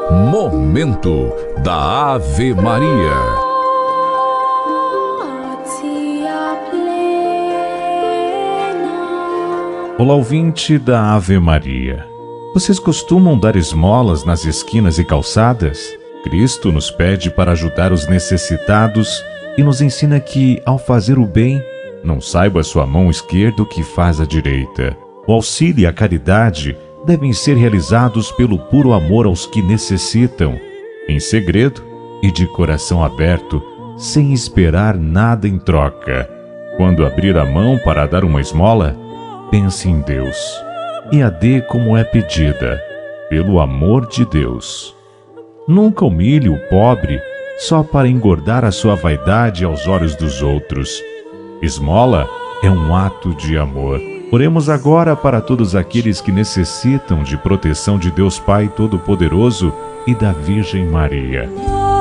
Momento da Ave Maria. Olá, ouvinte da Ave Maria. Vocês costumam dar esmolas nas esquinas e calçadas? Cristo nos pede para ajudar os necessitados e nos ensina que, ao fazer o bem, não saiba a sua mão esquerda o que faz a direita. O auxílio e a caridade devem ser realizados pelo puro amor aos que necessitam, em segredo e de coração aberto, sem esperar nada em troca. Quando abrir a mão para dar uma esmola, pense em Deus e a dê como é pedida, pelo amor de Deus. Nunca humilhe o pobre só para engordar a sua vaidade aos olhos dos outros. Esmola é um ato de amor. Oremos agora para todos aqueles que necessitam de proteção de Deus Pai Todo-Poderoso e da Virgem Maria.